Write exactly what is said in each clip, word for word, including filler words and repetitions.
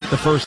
the first.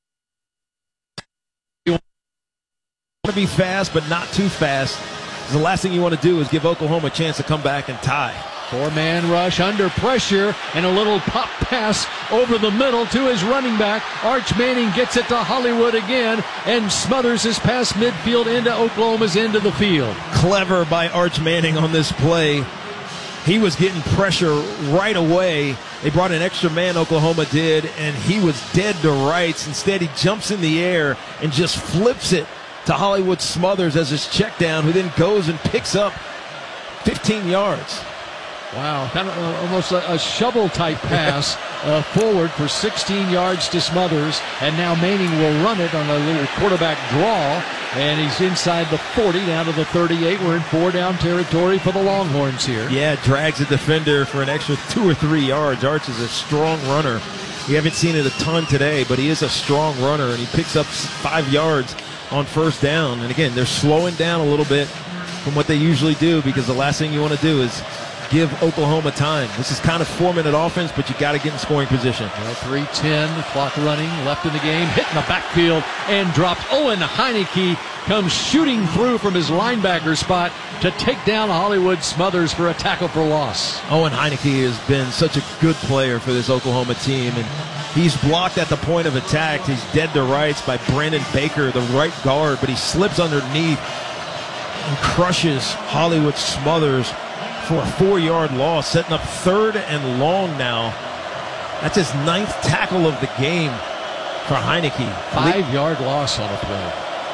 You want to be fast, but not too fast. The last thing you want to do is give Oklahoma a chance to come back and tie. Four-man rush under pressure, and a little pop pass over the middle to his running back. Arch Manning gets it to Hollywood again, and Smothers is past midfield into Oklahoma's end of the field. Clever by Arch Manning on this play. He was getting pressure right away. They brought an extra man, Oklahoma did, and he was dead to rights. Instead, he jumps in the air and just flips it to Hollywood Smothers as his check down, who then goes and picks up fifteen yards. Wow, kind of uh, almost a, a shovel-type pass uh, forward for sixteen yards to Smothers, and now Manning will run it on a little quarterback draw, and he's inside the forty, down to the thirty-eight. We're in four-down territory for the Longhorns here. Yeah, drags a defender for an extra two or three yards. Arch is a strong runner. We haven't seen it a ton today, but he is a strong runner, and he picks up five yards on first down. And again, they're slowing down a little bit from what they usually do, because the last thing you want to do is give Oklahoma time. This is kind of four-minute offense, but you got to get in scoring position. Well, three ten, clock running, left in the game, hitting the backfield and dropped. Owen Heineke comes shooting through from his linebacker spot to take down Hollywood Smothers for a tackle for loss. Owen Heineke has been such a good player for this Oklahoma team, and he's blocked at the point of attack. He's dead to rights by Brandon Baker, the right guard, but he slips underneath and crushes Hollywood Smothers for a four-yard loss, setting up third and long now. That's his ninth tackle of the game for Heineke. Five-yard loss on a play.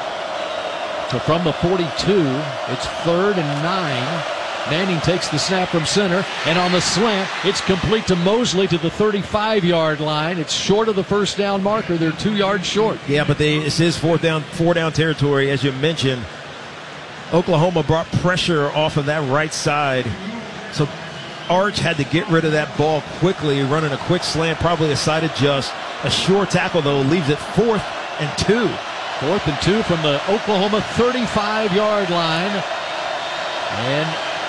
So from the forty-two, it's third and nine. Manning takes the snap from center, and on the slant, it's complete to Mosley to the thirty-five-yard line. It's short of the first down marker. They're two yards short. Yeah, but they, this is fourth down, four down territory, as you mentioned. Oklahoma brought pressure off of that right side, so Arch had to get rid of that ball quickly, running a quick slant, probably a side adjust. A short tackle, though, leaves it fourth and two. Fourth and two from the Oklahoma thirty-five-yard line. And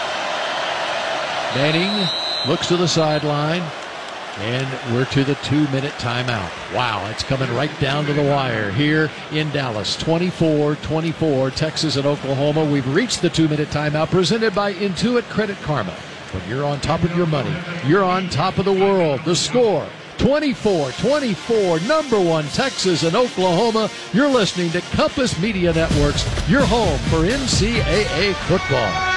Manning looks to the sideline, and we're to the two-minute timeout. Wow, it's coming right down to the wire here in Dallas. twenty-four twenty-four, Texas and Oklahoma. We've reached the two-minute timeout presented by Intuit Credit Karma. When you're on top of your money, you're on top of the world. The score, twenty-four twenty-four, number one, Texas and Oklahoma. You're listening to Compass Media Networks, your home for N C double A football.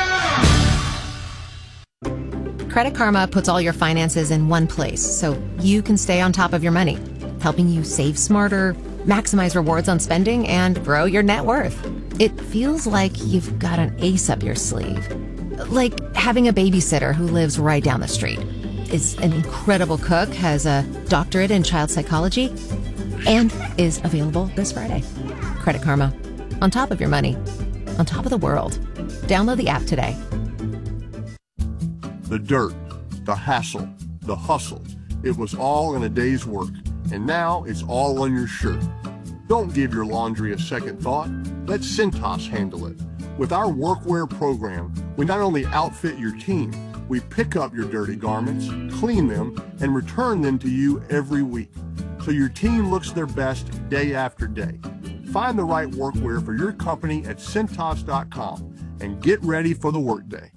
Credit Karma puts all your finances in one place so you can stay on top of your money, helping you save smarter, maximize rewards on spending, and grow your net worth. It feels like you've got an ace up your sleeve. Like having a babysitter who lives right down the street, is an incredible cook, has a doctorate in child psychology, and is available this Friday. Credit Karma. On top of your money. On top of the world. Download the app today. The dirt, the hassle, the hustle. It was all in a day's work, and now it's all on your shirt. Don't give your laundry a second thought. Let Cintas handle it. With our workwear program, we not only outfit your team, we pick up your dirty garments, clean them, and return them to you every week, so your team looks their best day after day. Find the right workwear for your company at Cintas dot com and get ready for the workday.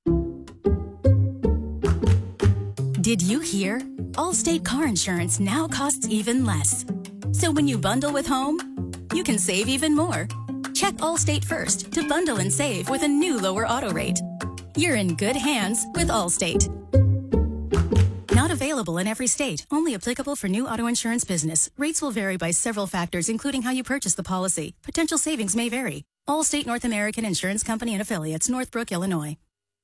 Did you hear? Allstate car insurance now costs even less. So when you bundle with home, you can save even more. Check Allstate first to bundle and save with a new lower auto rate. You're in good hands with Allstate. Not available in every state. Only applicable for new auto insurance business. Rates will vary by several factors, including how you purchase the policy. Potential savings may vary. Allstate North American Insurance Company and Affiliates, Northbrook, Illinois.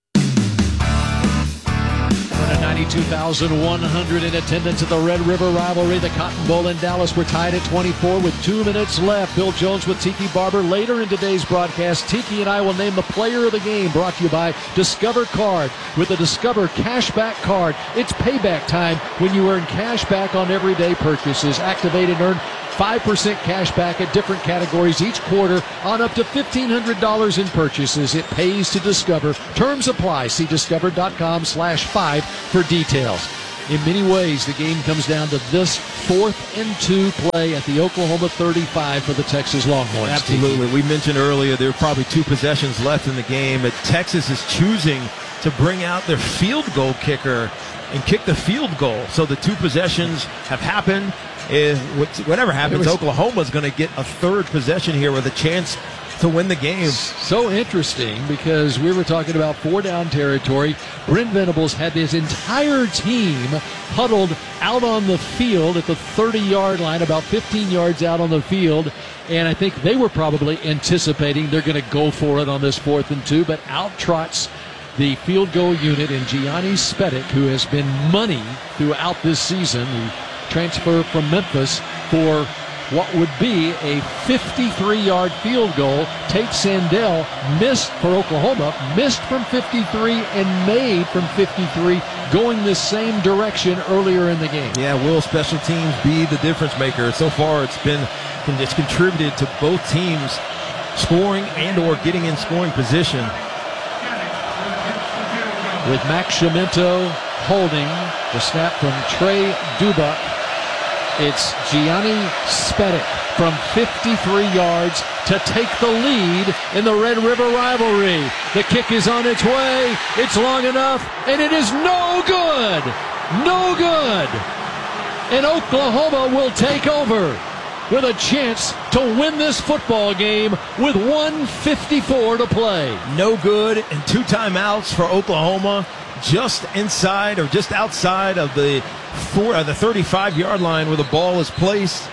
ninety-two thousand one hundred in attendance at the Red River Rivalry. The Cotton Bowl in Dallas. We're tied at twenty-four with two minutes left. Bill Jones with Tiki Barber. Later in today's broadcast, Tiki and I will name the player of the game, brought to you by Discover Card. With the Discover Cashback Card, it's payback time when you earn cash back on everyday purchases. Activate and earn five percent cash back at different categories each quarter on up to fifteen hundred dollars in purchases. It pays to Discover. Terms apply. See discover dot com slash five for details. in many ways, the game comes down to this fourth and two play at the Oklahoma thirty-five for the Texas Longhorns. Absolutely. We mentioned earlier there are probably two possessions left in the game, but Texas is choosing to bring out their field goal kicker and kick the field goal. So the two possessions have happened. If whatever happens, was, Oklahoma's going to get a third possession here with a chance to win the game. So interesting, because we were talking about four down territory. Brent Venables had his entire team huddled out on the field at the thirty-yard line, about fifteen yards out on the field, and I think they were probably anticipating they're going to go for it on this fourth and two, but out trots the field goal unit in Gianni Spedic, who has been money throughout this season. He transferred from Memphis for what would be a fifty-three-yard field goal. Tate Sandell missed for Oklahoma, missed from fifty-three and made from fifty-three, going the same direction earlier in the game. Yeah, will special teams be the difference maker? So far, it's been it's contributed to both teams scoring and or getting in scoring position. With Max Chiamento holding the snap from Trey Dubuck, it's Gianni Spedic from fifty-three yards to take the lead in the Red River rivalry. The kick is on its way. It's long enough, and it is no good. No good. And Oklahoma will take over with a chance to win this football game with one fifty-four to play. No good, and two timeouts for Oklahoma, just inside or just outside of the four, uh, the thirty-five-yard line where the ball is placed.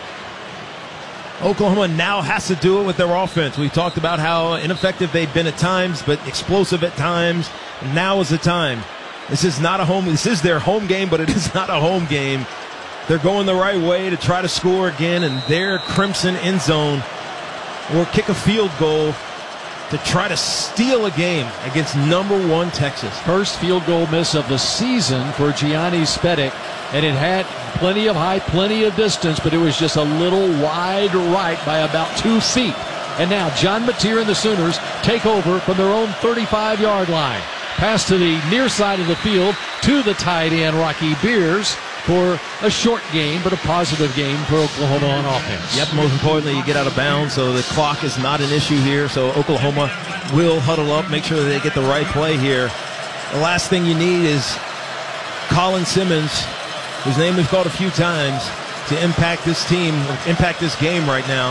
Oklahoma now has to do it with their offense. We talked about how ineffective they've been at times, but explosive at times. Now is the time. This is not a home. This is their home game, but it is not a home game. They're going the right way to try to score again in their Crimson end zone or kick a field goal to try to steal a game against number one Texas. First field goal miss of the season for Gianni Spedic, and it had plenty of height, plenty of distance, but it was just a little wide right by about two feet. And now John Mateer and the Sooners take over from their own thirty-five-yard line. Pass to the near side of the field to the tight end, Rocky Beers, for a short game, but a positive game for Oklahoma on offense. Yep, most importantly, you get out of bounds, so the clock is not an issue here. So Oklahoma will huddle up, make sure that they get the right play here. The last thing you need is Colin Simmons, whose name we've called a few times, to impact this team, impact this game right now.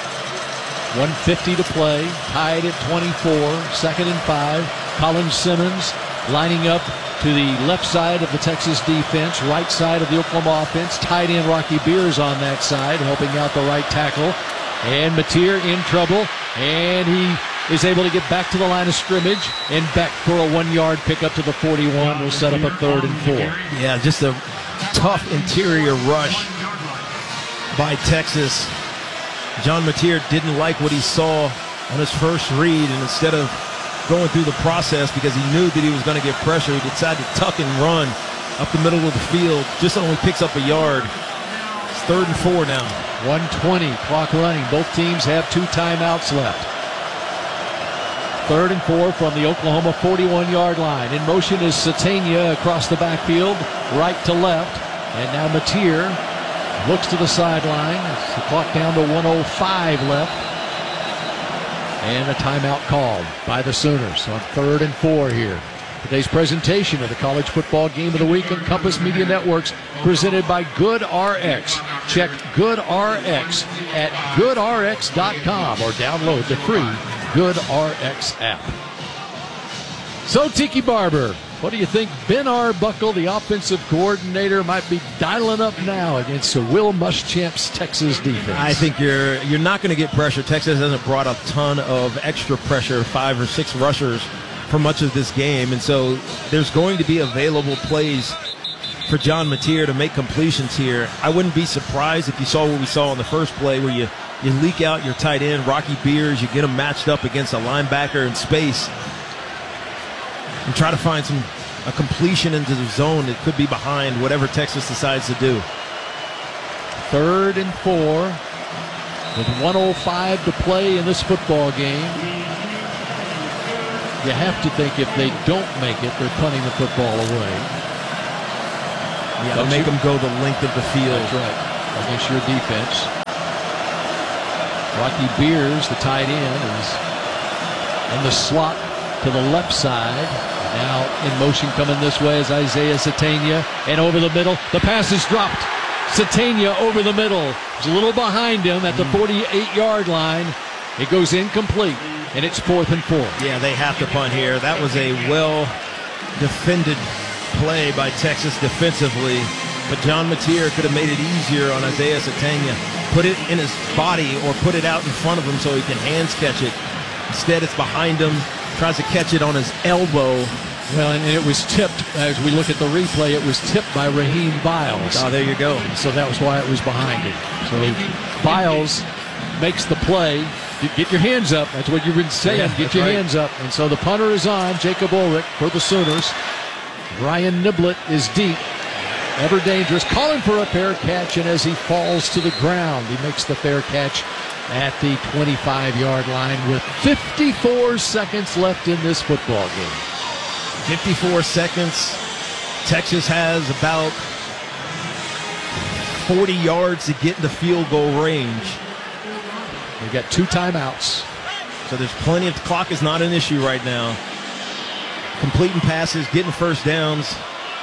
one fifty to play, tied at twenty-four, second and five. Colin Simmons lining up to the left side of the Texas defense, right side of the Oklahoma offense. Tight end Rocky Beers on that side, helping out the right tackle. And Mateer in trouble, and he is able to get back to the line of scrimmage and back for a one-yard pickup to the forty-one. Will set up a third and four. Yeah, just a tough interior rush by Texas. John Mateer didn't like what he saw on his first read, and instead of going through the process because he knew that he was going to get pressure, he decided to tuck and run up the middle of the field. Just only picks up a yard. It's third and four now. one twenty, clock running. Both teams have two timeouts left. Third and four from the Oklahoma forty-one-yard line. In motion is Satania across the backfield, right to left. And now Mateer looks to the sideline. It's the clock down to one oh five left. And a timeout called by the Sooners on third and four here. Today's presentation of the College Football Game of the Week on Compass Media Networks, presented by GoodRx. Check GoodRx at good R X dot com or download the free GoodRx app. So, Tiki Barber, what do you think? Ben Arbuckle, the offensive coordinator, might be dialing up now against Will Muschamp's Texas defense. I think you're you're not going to get pressure. Texas hasn't brought a ton of extra pressure, five or six rushers for much of this game, and so there's going to be available plays for John Mateer to make completions here. I wouldn't be surprised if you saw what we saw on the first play where you, you leak out your tight end, Rocky Beers, you get him matched up against a linebacker in space and try to find some a completion into the zone that could be behind whatever Texas decides to do. Third and four with one oh five to play in this football game. You have to think if they don't make it, they're punting the football away. Yeah, they'll make them go the length of the field. That's right, against your defense. Rocky Beers, the tight end, is in the slot to the left side. Now in motion coming this way is Isaiah Sategna, and over the middle. The pass is dropped. Sategna over the middle. He's a little behind him at the forty-eight-yard line. It goes incomplete, and it's fourth and four. Yeah, they have to punt here. That was a well-defended play by Texas defensively, but John Mateer could have made it easier on Isaiah Sategna. Put it in his body or put it out in front of him so he can hands catch it. Instead, it's behind him, tries to catch it on his elbow. Well, and it was tipped, as we look at the replay, it was tipped by Raheem Biles. Oh, there you go. So that was why it was behind him. So Biles makes the play. Get your hands up. That's what you've been saying. Yeah, Get your right. hands up. And so the punter is on, Jacob Ulrich for the Sooners. Ryan Niblett is deep. Ever dangerous. Calling for a fair catch, and as he falls to the ground, he makes the fair catch at the twenty-five-yard line with fifty-four seconds left in this football game. fifty-four seconds. Texas has about forty yards to get into field goal range. They've got two timeouts. So there's plenty of, the clock is not an issue right now. Completing passes, getting first downs.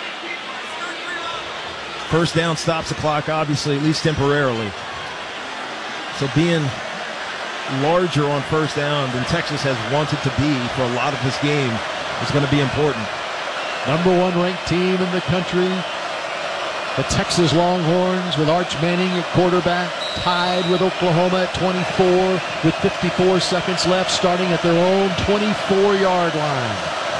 First down stops the clock, obviously, at least temporarily. So being larger on first down than Texas has wanted to be for a lot of this game is going to be important. Number one ranked team in the country, the Texas Longhorns, with Arch Manning at quarterback, tied with Oklahoma at twenty-four with fifty-four seconds left, starting at their own twenty-four-yard line.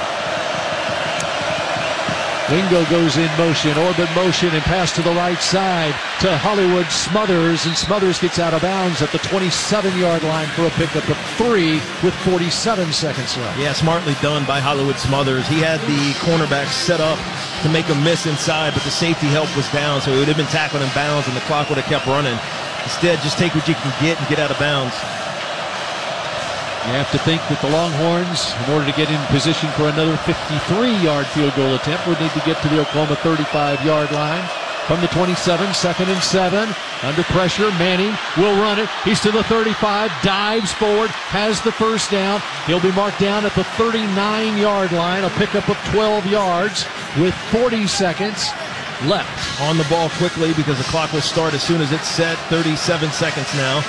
Wingo goes in motion, orbit motion, and pass to the right side to Hollywood Smothers, and Smothers gets out of bounds at the twenty-seven-yard line for a pickup of three with forty-seven seconds left. Yeah, smartly done by Hollywood Smothers. He had the cornerback set up to make a miss inside, but the safety help was down, so he would have been tackled in bounds, and the clock would have kept running. Instead, just take what you can get and get out of bounds. You have to think that the Longhorns, in order to get in position for another fifty-three-yard field goal attempt, would need to get to the Oklahoma thirty-five-yard line. From the twenty-seven, second and seven. Under pressure, Manning will run it. He's to the thirty-five, dives forward, has the first down. He'll be marked down at the thirty-nine-yard line, a pickup of twelve yards with forty seconds left. On the ball quickly because the clock will start as soon as it's set. thirty-seven seconds now.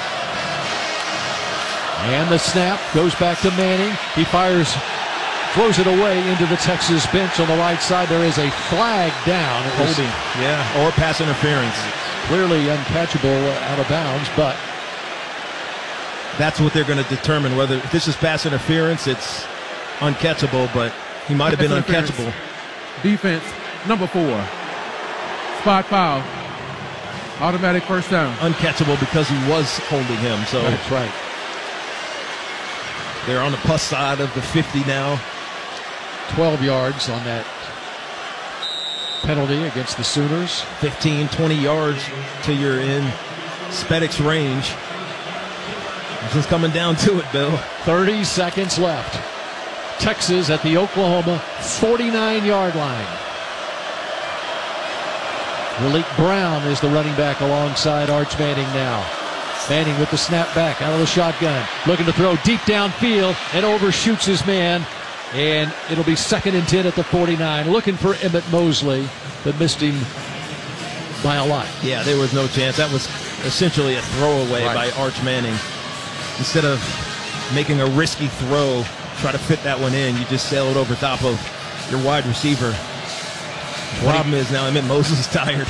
And the snap goes back to Manning. He fires, throws it away into the Texas bench on the right side. There is a flag down. It was Holding, yeah, or pass interference. clearly uncatchable out of bounds, but That's what they're going to determine. Whether if this is pass interference, it's uncatchable, but he might have been Pass interference. uncatchable. Defense, number four. Spot foul. Automatic first down. Uncatchable because he was holding him. So that's right. they're on the plus side of the fifty now. twelve yards on that penalty against the Sooners. fifteen, twenty yards till you're in Spedix range. This is coming down to it, Bill. thirty seconds left. Texas at the Oklahoma forty-nine-yard line. Malik Brown is the running back alongside Arch Manning now. Manning with the snap back out of the shotgun. Looking to throw deep downfield and overshoots his man. And it'll be second and ten at the forty-nine. Looking for Emmett Mosley, but missed him by a lot. Yeah, there was no chance. That was essentially a throwaway Right. by Arch Manning. Instead of making a risky throw, try to fit that one in, you just sail it over top of your wide receiver. The problem is now Emmett Moses is tired.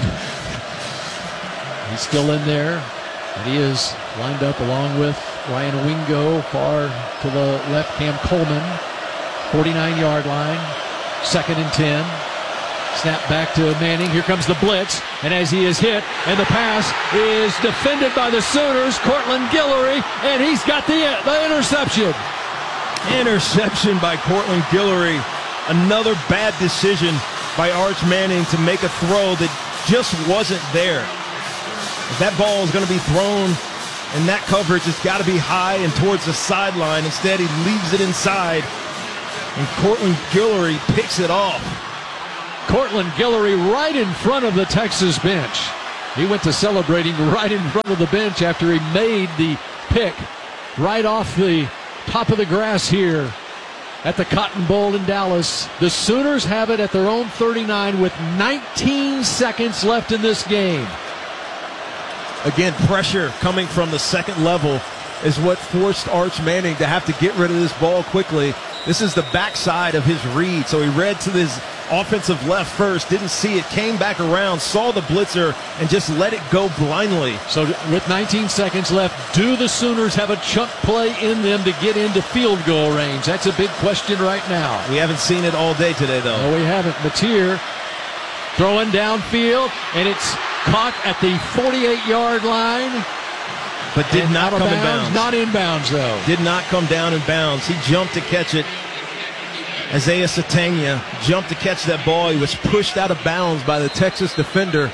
He's still in there, and he is lined up along with Ryan Wingo, far to the left, Cam Coleman, forty-nine-yard line, second and ten. Snap back to Manning. Here comes the blitz, and as he is hit, and the pass is defended by the Sooners, Cortland Guillory, and he's got the, the interception. Interception by Cortland Guillory. Another bad decision by Arch Manning to make a throw that just wasn't there. If that ball is going to be thrown in that coverage, it's got to be high and towards the sideline. Instead, he leaves it inside, and Cortland Guillory picks it off. Cortland Guillory right in front of the Texas bench. He went to celebrating right in front of the bench after he made the pick right off the top of the grass here at the Cotton Bowl in Dallas. The Sooners have it at their own thirty-nine with nineteen seconds left in this game. Again, pressure coming from the second level is what forced Arch Manning to have to get rid of this ball quickly. This is the backside of his read, so he read to his offensive left first, didn't see it, came back around, saw the blitzer, and just let it go blindly. So with nineteen seconds left, do the Sooners have a chunk play in them to get into field goal range? That's a big question right now. We haven't seen it all day today, though. No, we haven't. Mateer throwing downfield, and it's caught at the forty-eight-yard line. But did and not come bounds, in bounds. Not in bounds, though. Did not come down in bounds. He jumped to catch it. Isaiah Sategna jumped to catch that ball. He was pushed out of bounds by the Texas defender.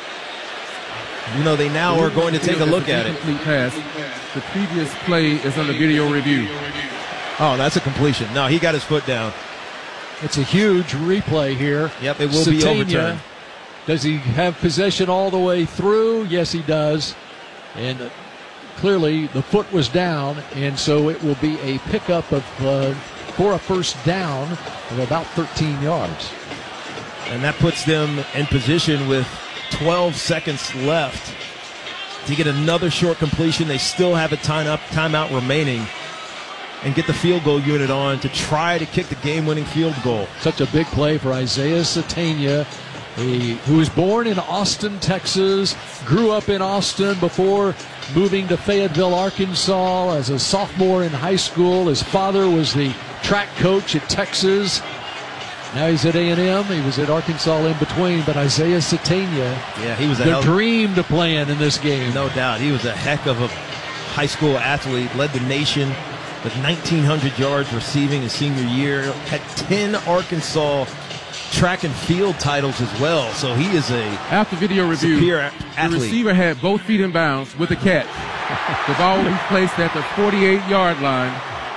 You know, they now are going to take a look at it. Pass. The previous play is under video review. Oh, that's a completion. No, he got his foot down. It's a huge replay here. Yep, it will Sategna, be overturned. Does he have possession all the way through? Yes, he does. And uh, clearly the foot was down, and so it will be a pickup of uh, for a first down of about thirteen yards. And that puts them in position with twelve seconds left to get another short completion. They still have a time up, timeout remaining, and get the field goal unit on to try to kick the game-winning field goal. Such a big play for Isaiah Sategna, He, who was born in Austin, Texas, grew up in Austin before moving to Fayetteville, Arkansas as a sophomore in high school. His father was the track coach at Texas. Now he's at A and M. He was at Arkansas in between, but Isaiah Sategna, yeah, he was a the hell- dream to play in in this game. No doubt. He was a heck of a high school athlete, led the nation with nineteen hundred yards receiving his senior year, had ten Arkansas track and field titles as well. So he is a After video review, superior the athlete. receiver had both feet in bounds with the catch. The ball was placed at the forty-eight-yard line.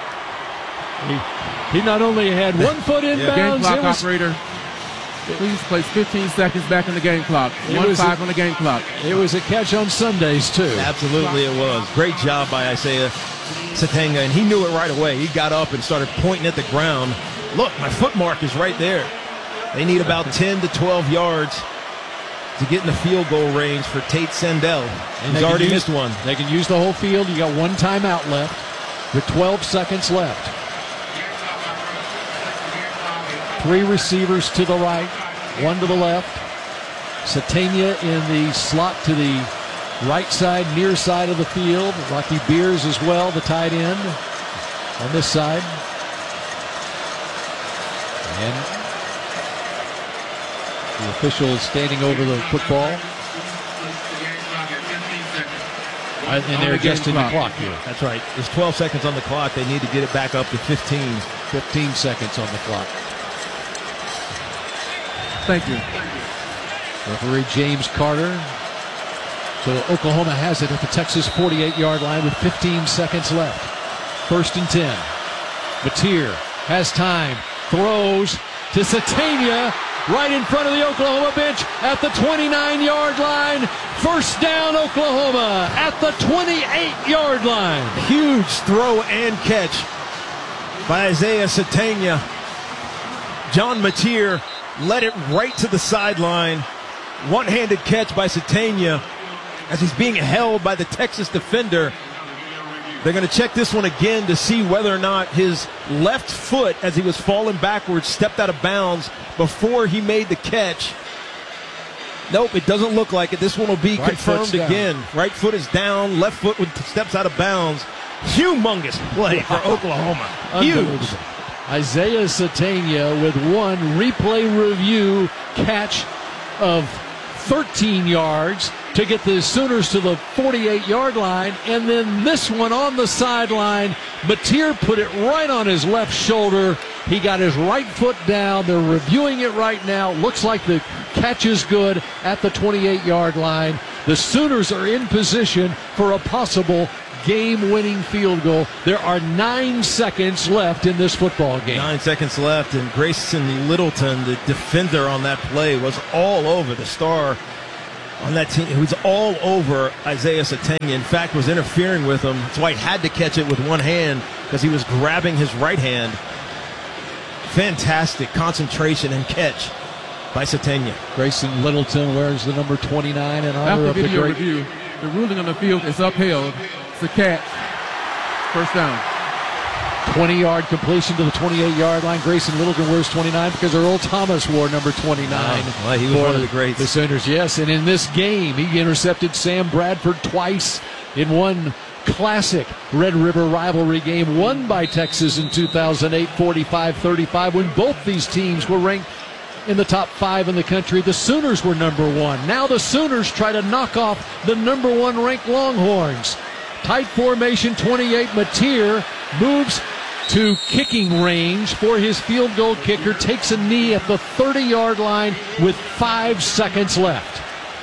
He, he not only had one foot in Yeah. Game bounds, clock it was, operator, please place fifteen seconds back in the game clock. It One was five a- on the game clock. it was a catch on Sundays, too. Absolutely it was. Great job by Isaiah Sategna, and he knew it right away. He got up and started pointing at the ground. Look, my foot mark is right there. They need about ten to twelve yards to get in the field goal range for Tate Sendell. And He's they can already use- missed one. They can use the whole field. You got one timeout left with twelve seconds left. Three receivers to the right, one to the left. Sategna in the slot to the right side, near side of the field. Rocky Beers as well, the tight end on this side. And the official is standing over the football. And they're adjusting the clock here. That's right. There's twelve seconds on the clock. They need to get it back up to fifteen. fifteen seconds on the clock. Thank you. Referee James Carter. So Oklahoma has it at the Texas forty-eight-yard line with fifteen seconds left. First and ten. Mateer has time. Throws to Sategna right in front of the Oklahoma bench at the twenty-nine-yard line. First down, Oklahoma at the twenty-eight-yard line. Huge throw and catch by Isaiah Sategna. John Mateer led it right to the sideline. One-handed catch by Sategna as he's being held by the Texas defender. They're going to check this one again to see whether or not his left foot, as he was falling backwards, stepped out of bounds before he made the catch. Nope, it doesn't look like it. This one will be Right confirmed foot's down. again. Right foot is down. Left foot steps out of bounds. Humongous play for Oklahoma. Huge. Unbelievable. Isaiah Sategna with one replay review catch of thirteen yards to get the Sooners to the forty-eight-yard line, and then this one on the sideline. Mateer put it right on his left shoulder. He got his right foot down. They're reviewing it right now. Looks like the catch is good at the twenty-eight-yard line. The Sooners are in position for a possible game-winning field goal. There are nine seconds left in this football game. Nine seconds left, and Grayson Littleton, the defender on that play, was all over the star on that team. He was all over Isaiah Sategna. In fact, was interfering with him. That's why he had to catch it with one hand, because he was grabbing his right hand. Fantastic concentration and catch by Sategna. Grayson Littleton wears the number twenty-nine in honor After of the video great. review, the ruling on the field is upheld. It's a catch. First down. twenty-yard completion to the twenty-eight-yard line. Grayson Littleton wears twenty-nine because Earl Thomas wore number twenty-nine. Wow. Well, he was one of the greats. The Sooners, yes. And in this game, he intercepted Sam Bradford twice in one classic Red River rivalry game won by Texas in two thousand eight, forty-five thirty-five, when both these teams were ranked in the top five in the country. The Sooners were number one. Now the Sooners try to knock off the number one ranked Longhorns. Tight formation, twenty-eight. Mateer moves to kicking range for his field goal kicker, takes a knee at the thirty-yard line with five seconds left.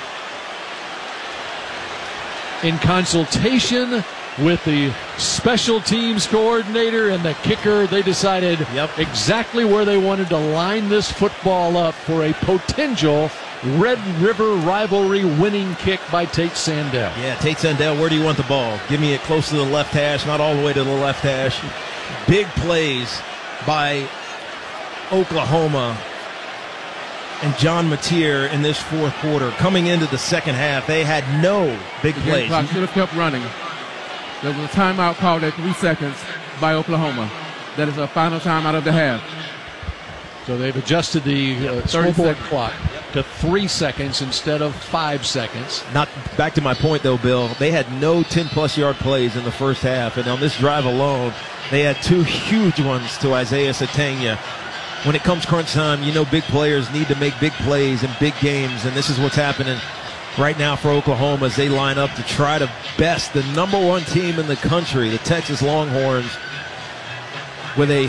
In consultation with the special teams coordinator and the kicker, they decided Yep. exactly where they wanted to line this football up for a potential Red River rivalry winning kick by Tate Sandell. Yeah, Tate Sandell, where do you want the ball? Give me it close to the left hash, not all the way to the left hash. Big plays by Oklahoma and John Mateer in this fourth quarter. Coming into the second half, they had no big The game plays. clock should have kept running. There was a timeout called at three seconds by Oklahoma. That is a final timeout of the half. So they've adjusted the uh, thirty scoreboard seconds. clock to three seconds instead of five seconds. Not back to my point, though, Bill. They had no ten-plus yard plays in the first half, and on this drive alone, they had two huge ones to Isaiah Sategna. When it comes crunch time, you know big players need to make big plays in big games, and this is what's happening right now for Oklahoma as they line up to try to best the number one team in the country, the Texas Longhorns, with a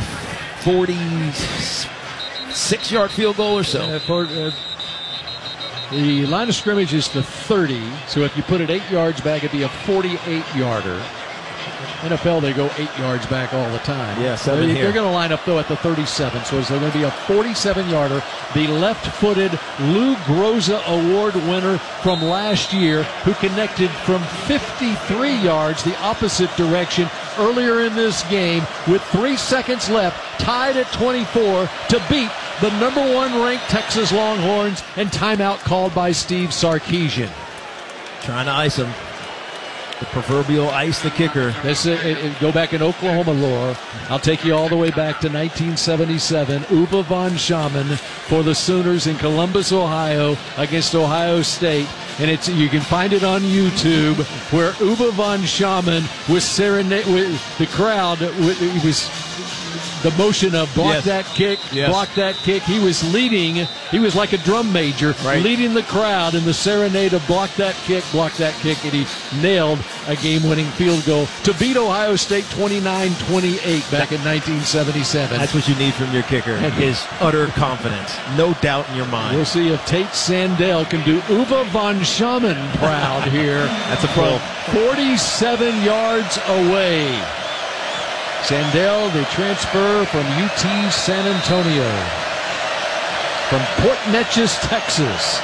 forty-six yard field goal or so. Uh, for, uh, the line of scrimmage is the thirty, so if you put it eight yards back, it'd be a forty-eight yarder. N F L, they go eight yards back all the time. Yeah, seven They're, here. they're going to line up, though, at the thirty-seven, so it's going to be a forty-seven yarder. The left-footed Lou Groza Award winner from last year, who connected from fifty-three yards the opposite direction earlier in this game with three seconds left, tied at twenty-four to beat the number one ranked Texas Longhorns, and timeout called by Steve Sarkisian. Trying to ice him. The proverbial ice the kicker. This, it, it, go back in Oklahoma lore. I'll take you all the way back to nineteen seventy-seven. Uwe von Schamann for the Sooners in Columbus, Ohio, against Ohio State. And it's you can find it on YouTube, where Uwe von Schamann was serenade with the crowd. He was the motion of block Yes. that kick, Yes. block that kick. He was leading. He was like a drum major, Right. leading the crowd in the serenade of block that kick, block that kick, and he nailed a game-winning field goal to beat Ohio State twenty-nine twenty-eight back in nineteen seventy-seven. That's what you need from your kicker, is utter confidence. No doubt in your mind. We'll see if Tate Sandell can do Uwe von Schamann proud here. That's a from pull. forty-seven yards away. Sandell, the transfer from U T San Antonio, from Port Neches, Texas.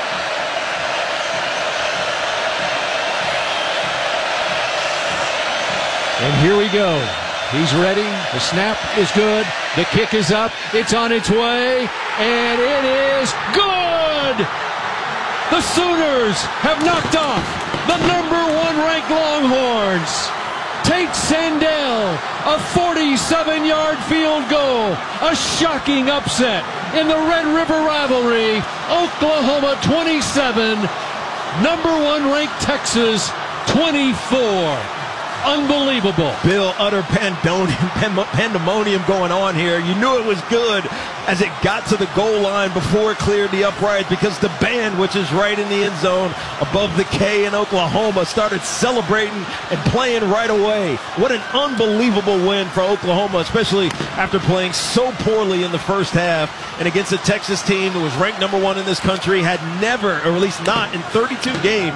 And here we go. He's ready. The snap is good. The kick is up. It's on its way. And it is good! The Sooners have knocked off the number one ranked Longhorns. Tate Sandell, a forty-seven yard field goal. A shocking upset in the Red River rivalry. Oklahoma twenty-seven, number one ranked Texas twenty-four. Unbelievable. Bill, utter pandemonium, pandemonium going on here. You knew it was good as it got to the goal line before it cleared the uprights, because the band, which is right in the end zone above the K in Oklahoma, started celebrating and playing right away. What an unbelievable win for Oklahoma, especially after playing so poorly in the first half and against a Texas team that was ranked number one in this country, had never, or at least not in thirty-two games,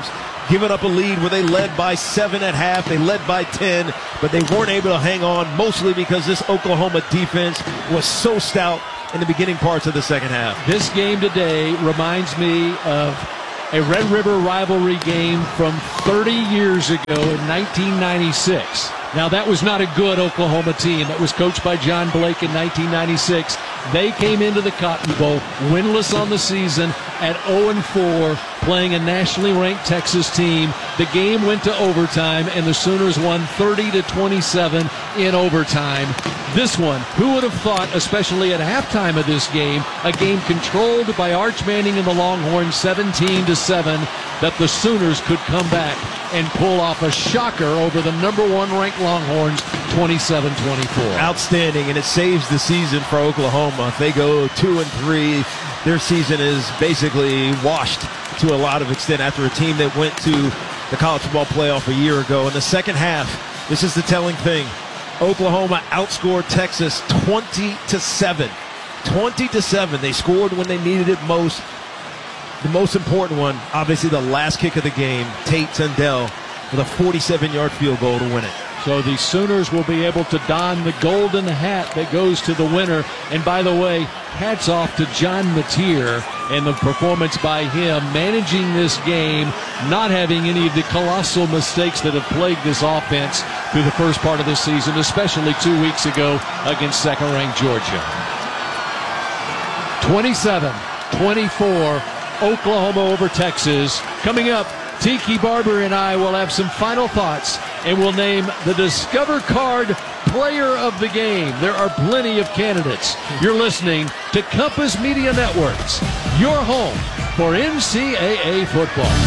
giving up a lead where they led by seven at half. They led by ten, but they weren't able to hang on, mostly because this Oklahoma defense was so stout in the beginning parts of the second half. This game today reminds me of a Red River rivalry game from thirty years ago in nineteen ninety-six. Now, that was not a good Oklahoma team. That was coached by John Blake in nineteen ninety-six. They came into the Cotton Bowl winless on the season at oh and four, playing a nationally ranked Texas team. The game went to overtime, and the Sooners won thirty to twenty-seven in overtime. This one, who would have thought, especially at halftime of this game, a game controlled by Arch Manning and the Longhorns seventeen to seven, that the Sooners could come back and pull off a shocker over the number one ranked Longhorns twenty-seven twenty-four. Outstanding, and it saves the season for Oklahoma. If they go two and three, their season is basically washed to a lot of extent after a team that went to the college football playoff a year ago. In the second half, this is the telling thing. Oklahoma outscored Texas twenty to seven. twenty to seven. They scored when they needed it most. The most important one, obviously the last kick of the game, Tate Tindall with a forty-seven-yard field goal to win it. So the Sooners will be able to don the golden hat that goes to the winner. And by the way, hats off to John Mateer and the performance by him, managing this game, not having any of the colossal mistakes that have plagued this offense through the first part of this season, especially two weeks ago against second-ranked Georgia. twenty-seven twenty-four, Oklahoma over Texas. Coming up, Tiki Barber and I will have some final thoughts, and we'll name the Discover Card Player of the Game. There are plenty of candidates. You're listening to Compass Media Networks, your home for N C double A football.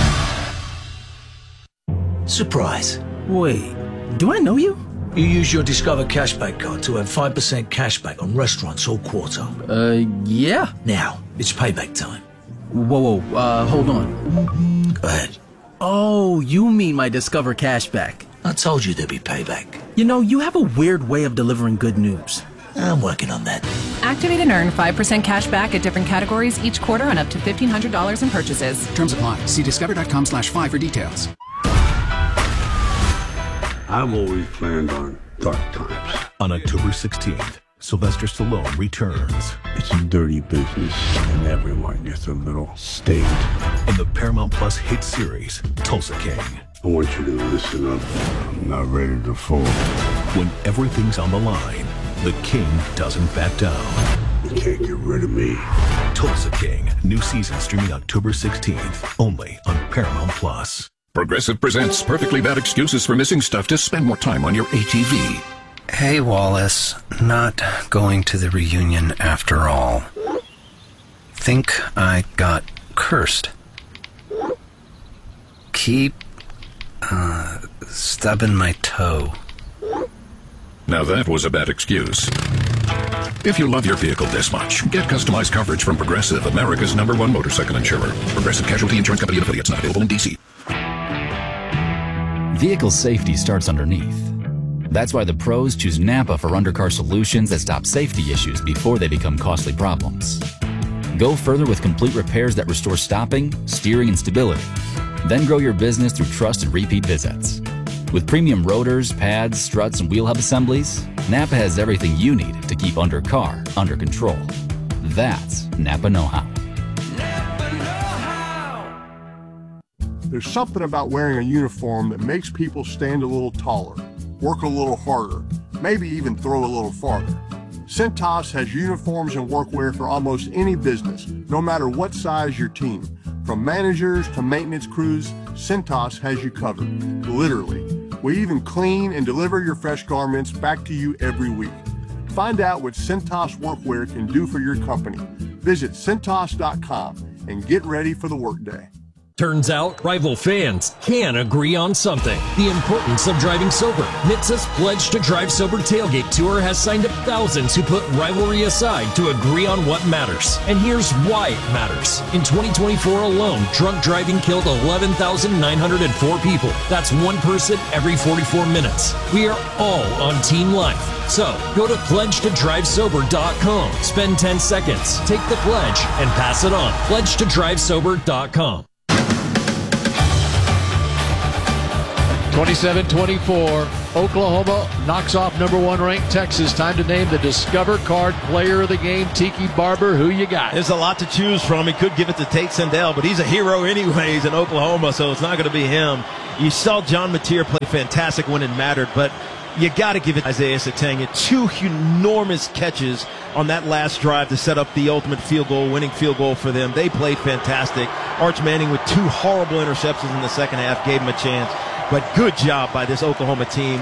Surprise. Wait, do I know you? You use your Discover Cashback card to earn five percent cashback on restaurants all quarter. Uh, yeah. Now, it's payback time. Whoa, whoa, uh, hold on. Go ahead. Oh, you mean my Discover Cashback. I told you there'd be payback. You know, you have a weird way of delivering good news. I'm working on that. Activate and earn five percent cash back at different categories each quarter on up to fifteen hundred dollars in purchases. Terms apply. See discover.com slash five for details. I've always planned on dark times. On October sixteenth, Sylvester Stallone returns. It's a dirty business, and everyone gets a little state. In the Paramount Plus hit series, Tulsa King. I want you to listen up. I'm not ready to fall. When everything's on the line, the King doesn't back down. You can't get rid of me. Tulsa King, new season streaming October sixteenth, only on Paramount Plus. Progressive presents Perfectly Bad Excuses for Missing Stuff to Spend More Time on Your A T V. Hey, Wallace. Not going to the reunion after all. Think I got cursed. Keep, uh, stubbing my toe. Now that was a bad excuse. If you love your vehicle this much, get customized coverage from Progressive, America's number one motorcycle insurer. Progressive Casualty Insurance Company and affiliates, not available in D C. Vehicle safety starts underneath. That's why the pros choose Napa for undercar solutions that stop safety issues before they become costly problems. Go further with complete repairs that restore stopping, steering, and stability. Then grow your business through trust and repeat visits. With premium rotors, pads, struts, and wheel hub assemblies, Napa has everything you need to keep undercar under control. That's Napa know-how. There's something about wearing a uniform that makes people stand a little taller, work a little harder, maybe even throw a little farther. Cintas has uniforms and workwear for almost any business, no matter what size your team. From managers to maintenance crews, Cintas has you covered, literally. We even clean and deliver your fresh garments back to you every week. Find out what Cintas workwear can do for your company. Visit Cintas dot com and get ready for the workday. Turns out, rival fans can agree on something. The importance of driving sober. N H T S A's Pledge to Drive Sober Tailgate Tour has signed up thousands who put rivalry aside to agree on what matters. And here's why it matters. In twenty twenty-four alone, drunk driving killed eleven thousand nine hundred four people. That's one person every forty-four minutes. We are all on team life. So, go to pledge to drive sober dot com. Spend ten seconds, take the pledge, and pass it on. pledge to drive sober dot com. twenty-seven twenty-four, Oklahoma knocks off number one ranked Texas. Time to name the Discover Card Player of the Game. Tiki Barber, who you got? There's a lot to choose from. He could give it to Tate Sandell, but he's a hero anyways in Oklahoma, so it's not going to be him. You saw John Mateer play fantastic when it mattered, but you got to give it to Isaiah Sategna. Two enormous catches on that last drive to set up the ultimate field goal, winning field goal for them. They played fantastic. Arch Manning with two horrible interceptions in the second half gave him a chance. But good job by this Oklahoma team.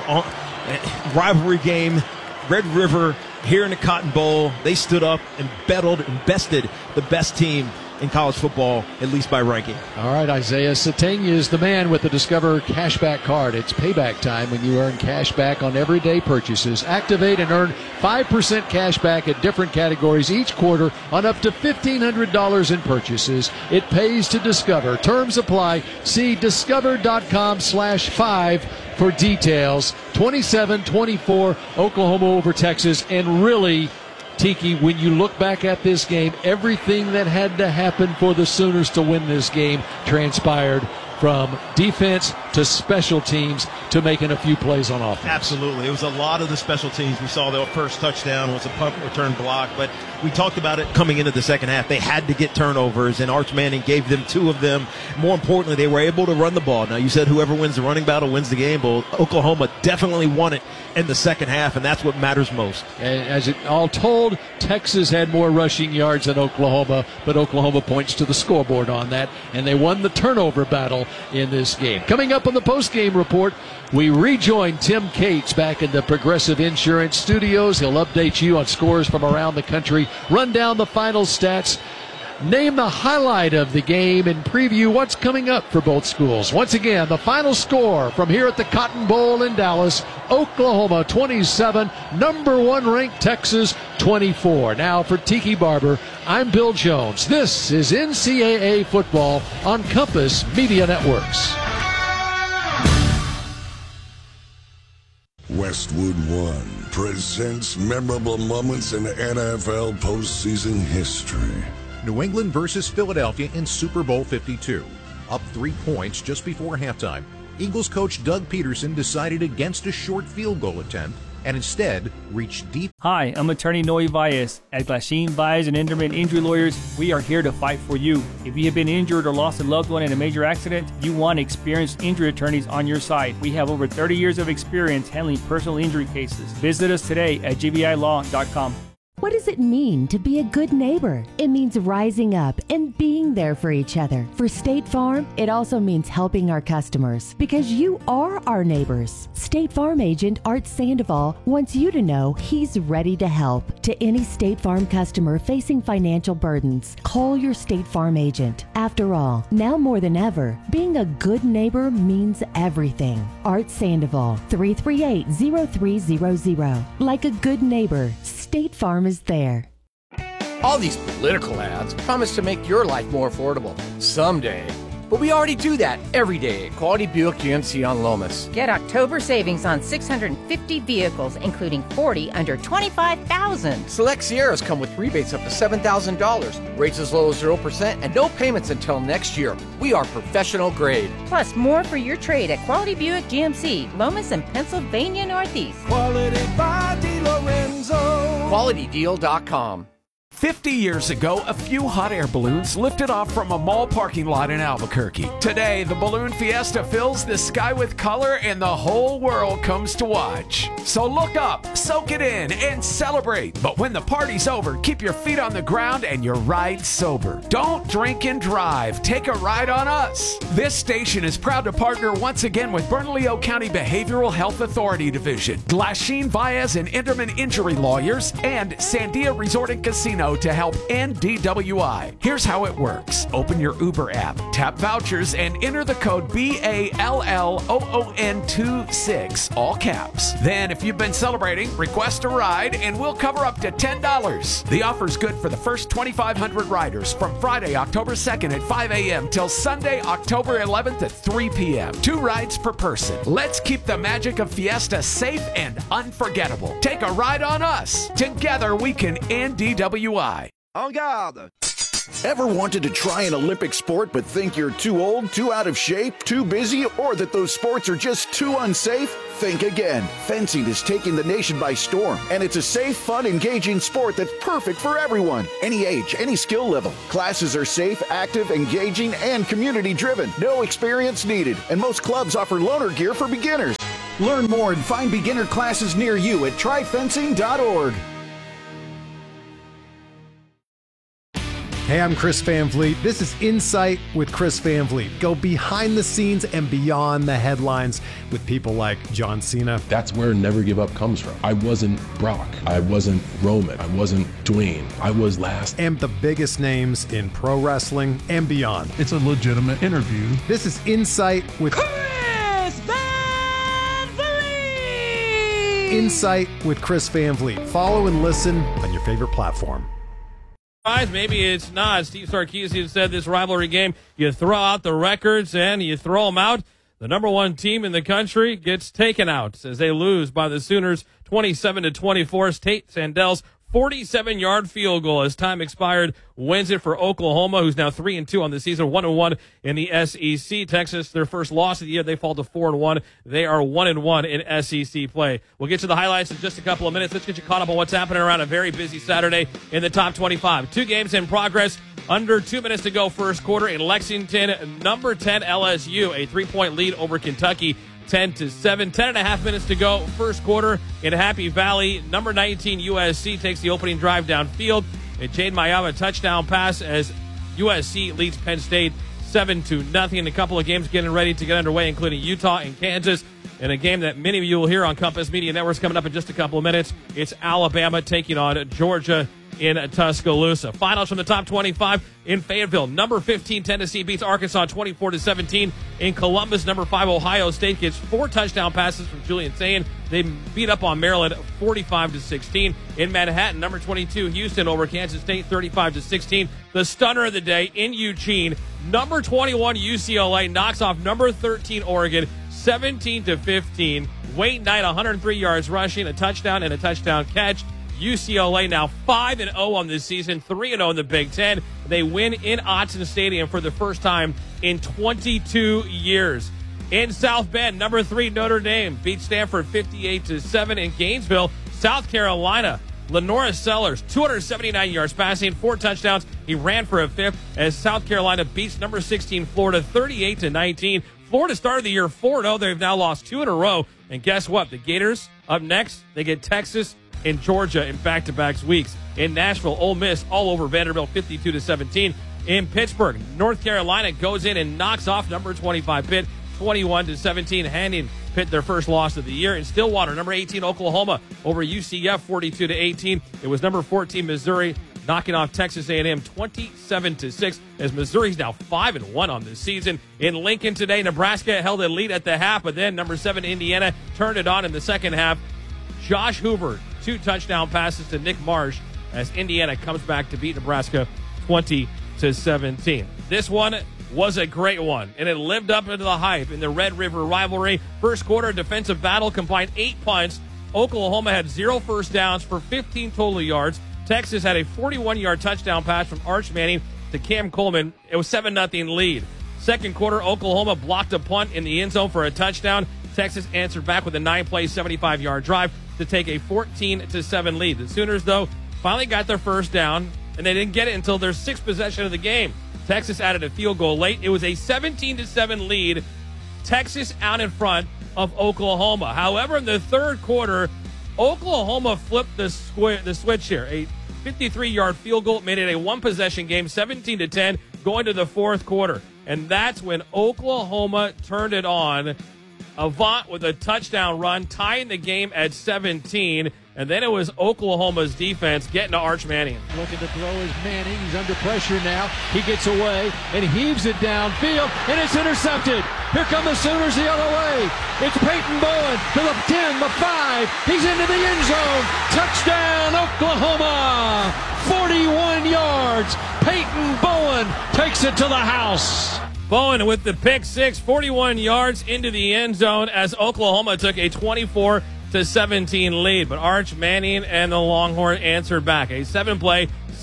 Rivalry game, Red River, here in the Cotton Bowl. They stood up and battled and bested the best team in college football, at least by ranking. All right, Isaiah Sategna is the man with the Discover Cashback Card. It's payback time when you earn cash back on everyday purchases. Activate and earn five percent cash back at different categories each quarter on up to fifteen hundred dollars in purchases. It pays to Discover. Terms apply. See discover.com slash five for details. twenty-seven twenty-four, Oklahoma over Texas, and really, Tiki, when you look back at this game, everything that had to happen for the Sooners to win this game transpired, from defense to special teams to making a few plays on offense. Absolutely. It was a lot of the special teams. We saw the first touchdown was a punt return block, but we talked about it coming into the second half. They had to get turnovers, and Arch Manning gave them two of them. More importantly, they were able to run the ball. Now, you said whoever wins the running battle wins the game. Well, Oklahoma definitely won it in the second half, and that's what matters most. And as it all told, Texas had more rushing yards than Oklahoma, but Oklahoma points to the scoreboard on that, and they won the turnover battle in this game. Coming up on the post-game report, we rejoin Tim Cates back in the Progressive Insurance Studios. He'll update you on scores from around the country, run down the final stats, name the highlight of the game, and preview what's coming up for both schools. Once again, the final score from here at the Cotton Bowl in Dallas: Oklahoma twenty-seven, number one ranked Texas twenty-four. Now for Tiki Barber, I'm Bill Jones. This is N C double A football on Compass Media Networks. Westwood One presents memorable moments in N F L postseason history. New England versus Philadelphia in Super Bowl fifty-two. Up three points just before halftime, Eagles coach Doug Peterson decided against a short field goal attempt and instead reached deep. Hi, I'm attorney Noe Valles. At Glasheen Valles and Inderman Injury Lawyers, we are here to fight for you. If you have been injured or lost a loved one in a major accident, you want experienced injury attorneys on your side. We have over thirty years of experience handling personal injury cases. Visit us today at g b i law dot com. What does it mean to be a good neighbor? It means rising up and being there for each other. For State Farm, it also means helping our customers, because you are our neighbors. State Farm agent Art Sandoval wants you to know he's ready to help. To any State Farm customer facing financial burdens, call your State Farm agent. After all, now more than ever, being a good neighbor means everything. Art Sandoval, three three eight, zero three zero zero. Like a good neighbor, State Farm is there. All these political ads promise to make your life more affordable someday. But we already do that every day at Quality Buick G M C on Lomas. Get October savings on six hundred fifty vehicles, including forty under twenty-five thousand dollars. Select Sierras come with rebates up to seven thousand dollars, rates as low as zero percent, and no payments until next year. We are professional grade. Plus, more for your trade at Quality Buick G M C, Lomas and Pennsylvania Northeast. Quality by DiLorenzo. Quality Deal dot com. fifty years ago, a few hot air balloons lifted off from a mall parking lot in Albuquerque. Today, the Balloon Fiesta fills the sky with color and the whole world comes to watch. So look up, soak it in, and celebrate. But when the party's over, keep your feet on the ground and your ride sober. Don't drink and drive. Take a ride on us. This station is proud to partner once again with Bernalillo County Behavioral Health Authority Division, Glasheen Valles and Inderman Injury Lawyers, and Sandia Resort and Casino to help end D W I. Here's how it works. Open your Uber app, tap vouchers, and enter the code B A L L O O N twenty-six, all caps. Then, if you've been celebrating, request a ride, and we'll cover up to ten dollars. The offer's good for the first twenty-five hundred riders from Friday, October second at five a.m. till Sunday, October eleventh at three p.m. Two rides per person. Let's keep the magic of Fiesta safe and unforgettable. Take a ride on us. Together, we can end D W I. En garde! Ever wanted to try an Olympic sport but think you're too old, too out of shape, too busy, or that those sports are just too unsafe? Think again. Fencing is taking the nation by storm, and it's a safe, fun, engaging sport that's perfect for everyone. Any age, any skill level. Classes are safe, active, engaging, and community-driven. No experience needed, and most clubs offer loaner gear for beginners. Learn more and find beginner classes near you at try fencing dot org. Hey, I'm Chris Van Vliet. This is Insight with Chris Van Vliet. Go behind the scenes and beyond the headlines with people like John Cena. That's where Never Give Up comes from. I wasn't Brock. I wasn't Roman. I wasn't Dwayne. I was last. And the biggest names in pro wrestling and beyond. It's a legitimate interview. This is Insight with Chris Van Vliet! Insight with Chris Van Vliet. Follow and listen on your favorite platform. Maybe it's not. Steve Sarkisian said this rivalry game, you throw out the records and you throw them out. The number one team in the country gets taken out as they lose by the Sooners twenty-seven to twenty-four. Tate Sandel's forty-seven-yard field goal as time expired wins it for Oklahoma, who's now three and two on the season, one and one in the S E C. Texas, their first loss of the year, they fall to four and one. They are one and one in S E C play. We'll get to the highlights in just a couple of minutes. Let's get you caught up on what's happening around a very busy Saturday in the top twenty-five. Two games in progress. Under two minutes to go first quarter in Lexington. Number ten L S U, a three-point lead over Kentucky. ten to seven. Ten and a half minutes to go first quarter in Happy Valley. Number nineteen U S C takes the opening drive downfield. And Jade Mayava touchdown pass as U S C leads Penn State seven to nothing. A couple of games getting ready to get underway, including Utah and Kansas. In a game that many of you will hear on Compass Media Networks coming up in just a couple of minutes, it's Alabama taking on Georgia in Tuscaloosa. Finals from the top twenty-five in Fayetteville. Number fifteen Tennessee beats Arkansas twenty-four to seventeen. In Columbus, number five Ohio State gets four touchdown passes from Julian Sayin. They beat up on Maryland forty-five to sixteen. In Manhattan, number twenty-two Houston over Kansas State thirty-five to sixteen. The stunner of the day in Eugene, number twenty-one U C L A knocks off number thirteen Oregon seventeen to fifteen. Wayne Knight one hundred three yards rushing, a touchdown and a touchdown catch. U C L A now five and oh on this season, three and oh in the Big Ten. They win in Autzen Stadium for the first time in twenty-two years. In South Bend, number three Notre Dame beats Stanford fifty-eight to seven. In Gainesville, South Carolina, Lenora Sellers, two hundred seventy-nine yards passing, four touchdowns. He ran for a fifth as South Carolina beats number sixteen Florida thirty-eight to nineteen. Florida started the year four and oh. They've now lost two in a row. And guess what? The Gators up next, they get Texas in Georgia in back-to-back weeks. In Nashville, Ole Miss all over Vanderbilt fifty-two to seventeen. In Pittsburgh, North Carolina goes in and knocks off number twenty-five Pitt twenty-one to seventeen, handing Pitt their first loss of the year. In Stillwater, number eighteen Oklahoma over U C F forty-two to eighteen. It was number fourteen Missouri knocking off Texas A and M twenty-seven to six as Missouri's now five and one on this season. In Lincoln today, Nebraska held a lead at the half, but then number seven Indiana turned it on in the second half. Josh Hoover, two touchdown passes to Nick Marsh as Indiana comes back to beat Nebraska twenty to seventeen. This one was a great one, and it lived up into the hype in the Red River rivalry. First quarter defensive battle combined eight punts. Oklahoma had zero first downs for fifteen total yards. Texas had a forty-one-yard touchdown pass from Arch Manning to Cam Coleman. It was seven nothing lead. Second quarter, Oklahoma blocked a punt in the end zone for a touchdown. Texas answered back with a nine-play, seventy-five-yard drive to take a fourteen to seven lead. The Sooners, though, finally got their first down, and they didn't get it until their sixth possession of the game. Texas added a field goal late. It was a seventeen to seven lead. Texas out in front of Oklahoma. However, in the third quarter, Oklahoma flipped the, squ- the switch here. A fifty-three-yard field goal made it a one-possession game, seventeen to ten, going to the fourth quarter. And that's when Oklahoma turned it on. Avant with a touchdown run, tying the game at seventeen. And then it was Oklahoma's defense getting to Arch Manning. Looking to throw is Manning. He's under pressure now. He gets away and heaves it downfield, and it's intercepted. Here come the Sooners the other way. It's Peyton Bowen to the ten, the five. He's into the end zone. Touchdown, Oklahoma. forty-one yards. Peyton Bowen takes it to the house. Bowen with the pick six, forty-one yards into the end zone as Oklahoma took a twenty-four to seventeen lead. But Arch Manning and the Longhorn answered back. A seven-play,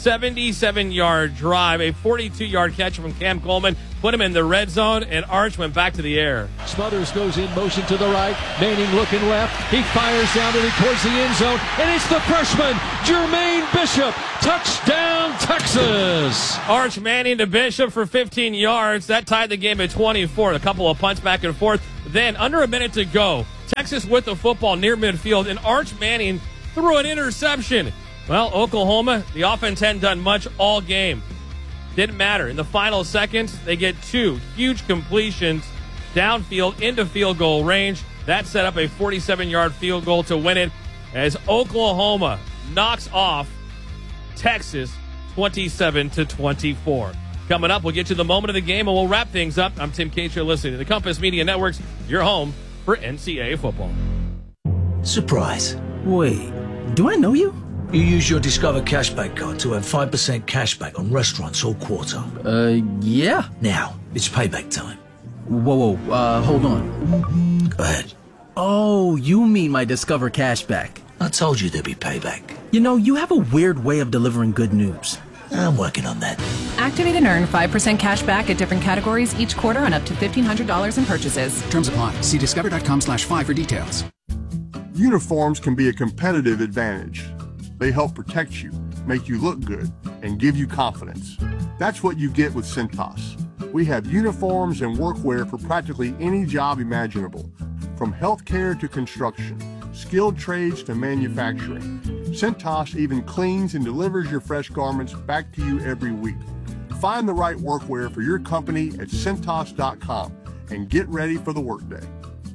seventy-seven-yard drive, a forty-two-yard catch from Cam Coleman, put him in the red zone, and Arch went back to the air. Smothers goes in motion to the right. Manning looking left. He fires down to the, towards the end zone, and it's the freshman, Jermaine Bishop. Touchdown, Texas! Arch Manning to Bishop for fifteen yards. That tied the game at twenty-four. A couple of punts back and forth. Then, under a minute to go, Texas with the football near midfield, and Arch Manning threw an interception. Well, Oklahoma, the offense hadn't done much all game. Didn't matter. In the final seconds, they get two huge completions downfield into field goal range. That set up a forty-seven-yard field goal to win it as Oklahoma knocks off Texas twenty-seven to twenty-four. Coming up, we'll get to the moment of the game and we'll wrap things up. I'm Tim Cates. You're listening to the Compass Media Networks, your home for N C double A football. Surprise. Wait, do I know you? You use your Discover Cashback card to have five percent cashback on restaurants all quarter. Uh, yeah. Now, it's payback time. Whoa, whoa, uh, hold on. Go ahead. Oh, you mean my Discover Cashback. I told you there'd be payback. You know, you have a weird way of delivering good news. I'm working on that. Activate and earn five percent cash back at different categories each quarter on up to fifteen hundred dollars in purchases. Terms apply. See discover.com slash five for details. Uniforms can be a competitive advantage. They help protect you, make you look good, and give you confidence. That's what you get with Cintas. We have uniforms and workwear for practically any job imaginable, from healthcare to construction, skilled trades to manufacturing. Cintas even cleans and delivers your fresh garments back to you every week. Find the right workwear for your company at Cintas dot com and get ready for the workday.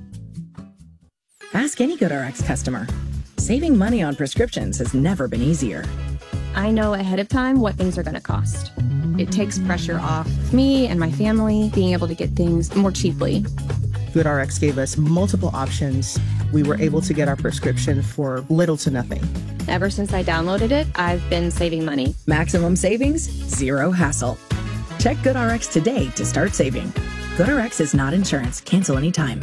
Ask any GoodRx customer. Saving money on prescriptions has never been easier. I know ahead of time what things are going to cost. It takes pressure off me and my family being able to get things more cheaply. GoodRx gave us multiple options. We were able to get our prescription for little to nothing. Ever since I downloaded it, I've been saving money. Maximum savings, zero hassle. Check GoodRx today to start saving. GoodRx is not insurance. Cancel anytime.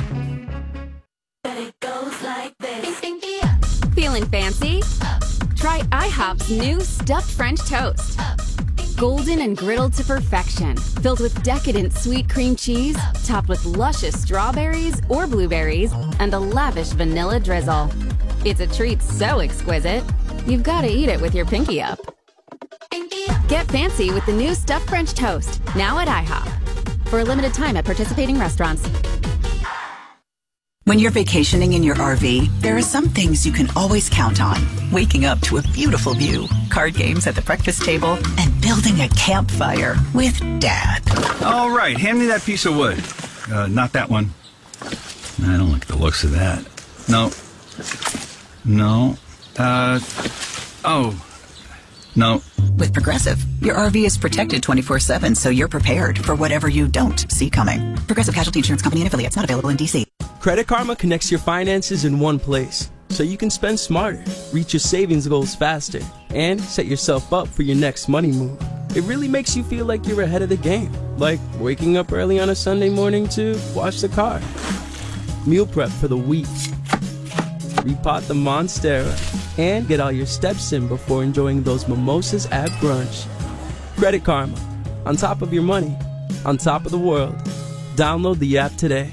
Feeling fancy? Try IHOP's new stuffed French toast. Golden and griddled to perfection, filled with decadent sweet cream cheese, topped with luscious strawberries or blueberries, and a lavish vanilla drizzle. It's a treat so exquisite, you've got to eat it with your pinky up. Get fancy with the new stuffed French toast, now at IHOP. For a limited time at participating restaurants. When you're vacationing in your R V, there are some things you can always count on. Waking up to a beautiful view, card games at the breakfast table, and building a campfire with Dad. All right, hand me that piece of wood. Uh, not that one. I don't like the looks of that. No. No. Uh, oh. No. With Progressive, your R V is protected twenty-four seven, so you're prepared for whatever you don't see coming. Progressive Casualty Insurance Company and affiliates, not available in D C. Credit Karma connects your finances in one place, so you can spend smarter, reach your savings goals faster, and set yourself up for your next money move. It really makes you feel like you're ahead of the game, like waking up early on a Sunday morning to wash the car, meal prep for the week, repot the Monstera, and get all your steps in before enjoying those mimosas at brunch. Credit Karma, on top of your money, on top of the world. Download the app today.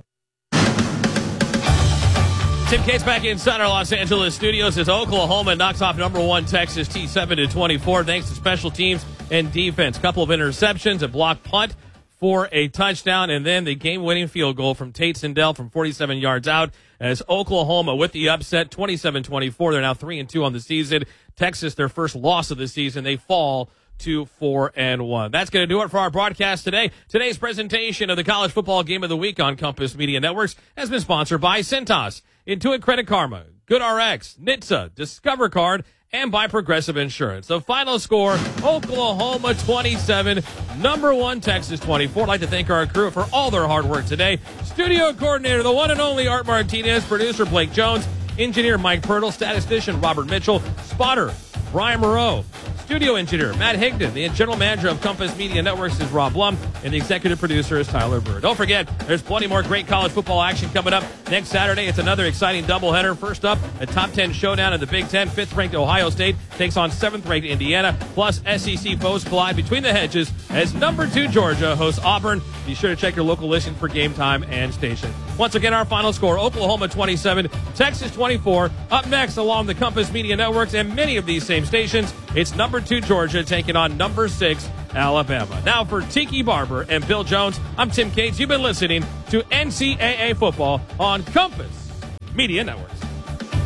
Tim Cates back inside our Los Angeles studios as Oklahoma knocks off number one Texas T seven to twenty-four thanks to special teams and defense. Couple of interceptions, a blocked punt for a touchdown, and then the game-winning field goal from Tate Sindel from forty-seven yards out as Oklahoma with the upset, twenty-seven twenty-four. They're now three and two on the season. Texas, their first loss of the season. They fall to four and one. That's going to do it for our broadcast today. Today's presentation of the college football game of the week on Compass Media Networks has been sponsored by Cintas, Intuit Credit Karma, GoodRx, N H T S A, Discover Card, and by Progressive Insurance. The final score, Oklahoma twenty-seven, number one Texas twenty-four. I'd like to thank our crew for all their hard work today. Studio coordinator, the one and only Art Martinez, producer Blake Jones, engineer Mike Pirtle, statistician Robert Mitchell, spotter Brian Moreau, studio engineer Matt Higdon, the general manager of Compass Media Networks is Rob Blum. and the executive producer is Tyler Bird. Don't forget, there's plenty more great college football action coming up next Saturday. It's another exciting doubleheader. First up, a top ten showdown in the Big Ten. Fifth-ranked Ohio State takes on seventh-ranked Indiana. Plus, S E C foes collide between the hedges as number two Georgia hosts Auburn. Be sure to check your local listing for game time and station. Once again, our final score, Oklahoma twenty-seven, Texas twenty-four. Up next, along the Compass Media Networks and many of these same stations, it's number two Georgia taking on number six Alabama. Now for Tiki Barber and Bill Jones, I'm Tim Cates. You've been listening to N C double A football on Compass Media Networks.